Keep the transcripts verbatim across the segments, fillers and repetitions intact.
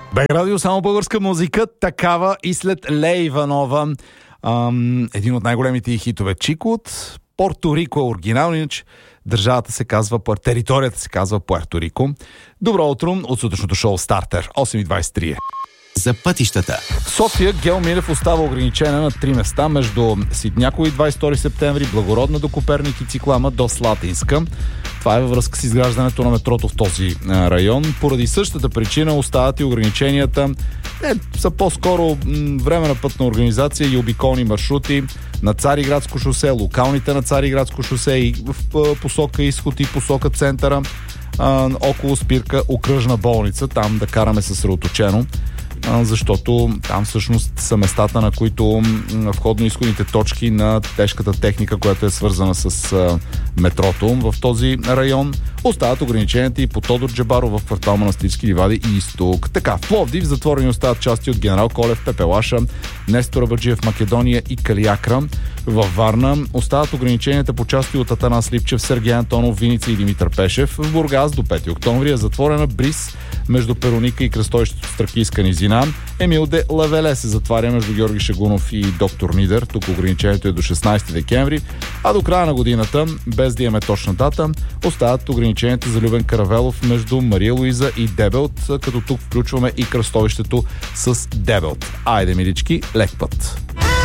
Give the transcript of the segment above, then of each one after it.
БГ Радио, само българска музика, такава и след Лея Иванова. Ам, един от най-големите хитове Чико от Порто Рико е оригинал, иначе държавата се казва, територията се казва Пуерто Рико. Добро утро от сутрешното шоу Стартер, осем и двайсет и три. За пътищата. В София Гео Милев остава ограничена на три места между Ситняково и двайсет и втори септември, Благородна до Коперник и Циклама до Слатинска. Това е във връзка с изграждането на метрото в този район. Поради същата причина остават и ограниченията. Не, са по-скоро м- време на пътна организация и обиколни маршрути на Цариградско шосе, локалните на Цариградско шосе и в посока изход и посока центъра, а, около спирка Окръжна болница, там да караме съсредоточено, защото там всъщност са местата, на които входно-изходните точки на тежката техника, която е свързана с а, метрото в този район. Остават ограниченията и по Тодор Джабаров в квартал Манастирски ливади и изток. Така, в Пловдив затворени остават части от Генерал Колев, Пепелаша, Нестор Абаджиев, Македония и Калиакра. Във Варна остават ограниченията по части от Атанас Липчев, Сергей Антонов, Виница и Димитър Пешев. В Бургас до пети октомври е затворена Бриз между Пероника и кръстовището с Тракийска низина. Емил де Лавеле се затваря между Георги Шагунов и Доктор Нидер. Тук ограничението е до шестнайсети декември, а до края на годината, без да имаме точна дата, остават ограниченията за Любен Каравелов между Мария Луиза и Дебелт, като тук включваме и кръстовището с Дебелт. Айде, милички, лек път!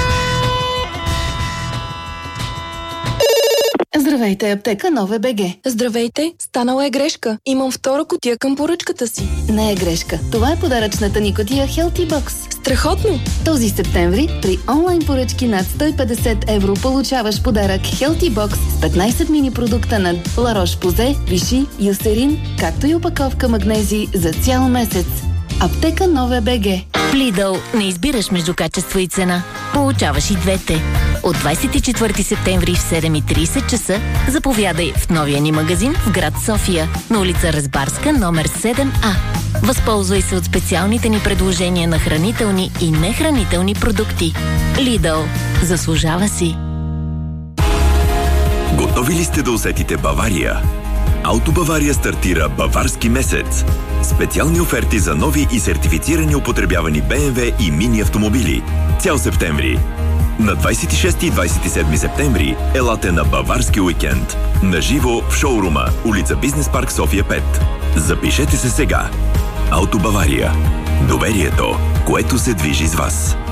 Здравейте, аптека Нове БГ. Здравейте, станала е грешка. Имам втора кутия към поръчката си. Не е грешка. Това е подаръчната ни кутия Healthy Box. Страхотно! Този септември при онлайн поръчки над сто и петдесет евро получаваш подарък Healthy Box с петнайсет мини продукта на La Roche-Posay, Vichy, Eucerin, както и опаковка магнези за цял месец. Аптека Нове БГ. В Lidl не избираш между качество и цена. Получаваш и двете. От двайсет и четвърти септември в седем и трийсет часа заповядай в новия ни магазин в град София, на улица Разбарска, номер седем А. Възползвай се от специалните ни предложения на хранителни и нехранителни продукти. Lidl. Заслужава си. Готови ли сте да усетите Бавария? Ауто Бавария стартира Баварски месец. Специални оферти за нови и сертифицирани употребявани Б М В и мини автомобили. Цял септември. На двайсет и шести и двайсет и седми септември елате на Баварски уикенд. Наживо в шоурума, улица Бизнес парк София пет. Запишете се сега. Ауто Бавария. Доверието, което се движи с вас.